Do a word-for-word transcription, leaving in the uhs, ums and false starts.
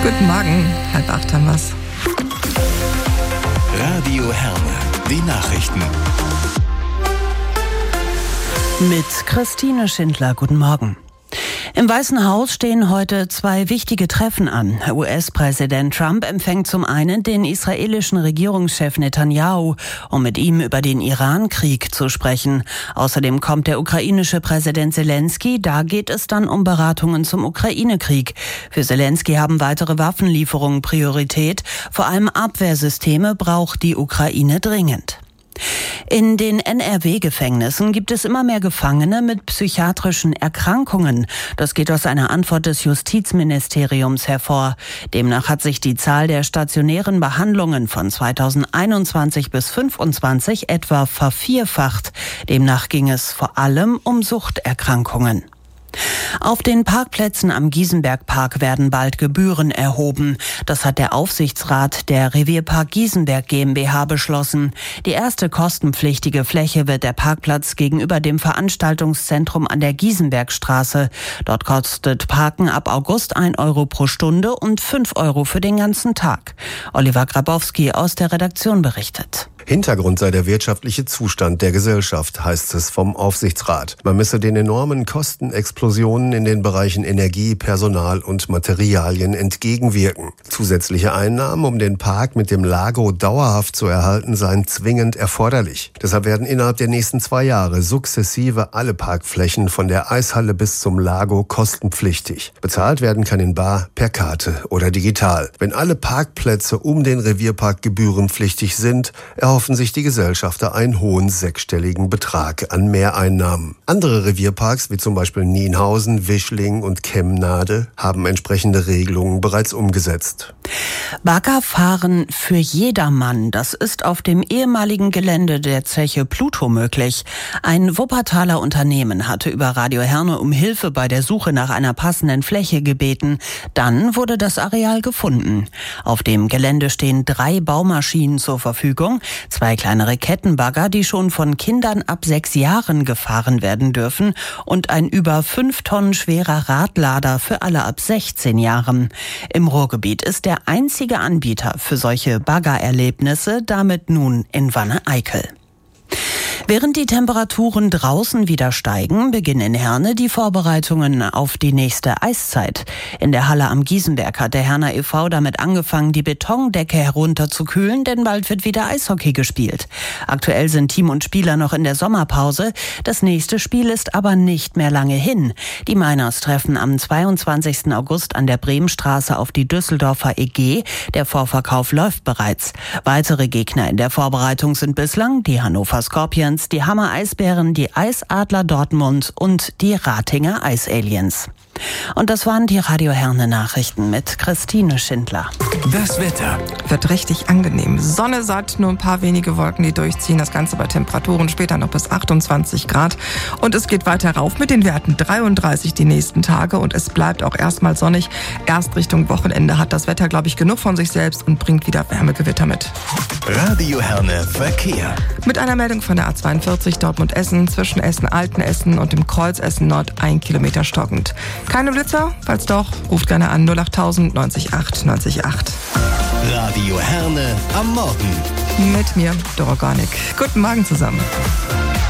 Guten Morgen, halb acht haben wir's. Radio Herne, die Nachrichten. Mit Christine Schindler, guten Morgen. Im Weißen Haus stehen heute zwei wichtige Treffen an. U S-Präsident Trump empfängt zum einen den israelischen Regierungschef Netanyahu, um mit ihm über den Iran-Krieg zu sprechen. Außerdem kommt der ukrainische Präsident Zelensky. Da geht es dann um Beratungen zum Ukraine-Krieg. Für Zelensky haben weitere Waffenlieferungen Priorität. Vor allem Abwehrsysteme braucht die Ukraine dringend. In den N R W-Gefängnissen gibt es immer mehr Gefangene mit psychiatrischen Erkrankungen. Das geht aus einer Antwort des Justizministeriums hervor. Demnach hat sich die Zahl der stationären Behandlungen von zweitausendeinundzwanzig bis zweitausendfünfundzwanzig etwa vervierfacht. Demnach ging es vor allem um Suchterkrankungen. Auf den Parkplätzen am Giesenberg-Park werden bald Gebühren erhoben. Das hat der Aufsichtsrat der Revierpark Giesenberg GmbH beschlossen. Die erste kostenpflichtige Fläche wird der Parkplatz gegenüber dem Veranstaltungszentrum an der Giesenbergstraße. Dort kostet Parken ab August ein Euro pro Stunde und fünf Euro für den ganzen Tag. Oliver Grabowski aus der Redaktion berichtet. Hintergrund sei der wirtschaftliche Zustand der Gesellschaft, heißt es vom Aufsichtsrat. Man müsse den enormen Kostenexplosionen in den Bereichen Energie, Personal und Materialien entgegenwirken. Zusätzliche Einnahmen, um den Park mit dem Lago dauerhaft zu erhalten, seien zwingend erforderlich. Deshalb werden innerhalb der nächsten zwei Jahre sukzessive alle Parkflächen von der Eishalle bis zum Lago kostenpflichtig. Bezahlt werden kann in bar, per Karte oder digital. Wenn alle Parkplätze um den Revierpark gebührenpflichtig sind, erhoffen sich die Gesellschafter einen hohen sechsstelligen Betrag an Mehreinnahmen. Andere Revierparks, wie zum Beispiel Nienhausen, Wischling und Kemnade, haben entsprechende Regelungen bereits umgesetzt. Baggerfahren für jedermann, das ist auf dem ehemaligen Gelände der Zeche Pluto möglich. Ein Wuppertaler Unternehmen hatte über Radio Herne um Hilfe bei der Suche nach einer passenden Fläche gebeten. Dann wurde das Areal gefunden. Auf dem Gelände stehen drei Baumaschinen zur Verfügung, zwei kleinere Kettenbagger, die schon von Kindern ab sechs Jahren gefahren werden dürfen, und ein über fünf Tonnen schwerer Radlader für alle ab sechzehn Jahren. Im Ruhrgebiet ist der einzige Anbieter für solche Baggererlebnisse damit nun in Wanne-Eickel. Während die Temperaturen draußen wieder steigen, beginnen in Herne die Vorbereitungen auf die nächste Eiszeit. In der Halle am Giesenberg hat der Herner e V damit angefangen, die Betondecke herunterzukühlen, denn bald wird wieder Eishockey gespielt. Aktuell sind Team und Spieler noch in der Sommerpause. Das nächste Spiel ist aber nicht mehr lange hin. Die Miners treffen am zweiundzwanzigsten August an der Bremenstraße auf die Düsseldorfer E G. Der Vorverkauf läuft bereits. Weitere Gegner in der Vorbereitung sind bislang die Hannover Scorpions, die Hammer Eisbären, die Eisadler Dortmund und die Ratinger Eisaliens. Und das waren die Radio Herne Nachrichten mit Christine Schindler. Das Wetter. Wird richtig angenehm. Sonne satt, nur ein paar wenige Wolken, die durchziehen. Das Ganze bei Temperaturen später noch bis achtundzwanzig Grad. Und es geht weiter rauf mit den Werten dreiunddreißig die nächsten Tage. Und es bleibt auch erstmal sonnig. Erst Richtung Wochenende hat das Wetter, glaube ich, genug von sich selbst und bringt wieder Wärmegewitter mit. Radio Herne Verkehr. Mit einer Meldung von der A zweiundvierzig Dortmund-Essen zwischen Essen-Altenessen und dem Kreuz Essen-Nord ein Kilometer stockend. Keine Blitzer? Falls doch, ruft gerne an null achttausend neunzig acht neunzig acht. Radio Herne am Morgen. Mit mir, Doroganik. Guten Morgen zusammen.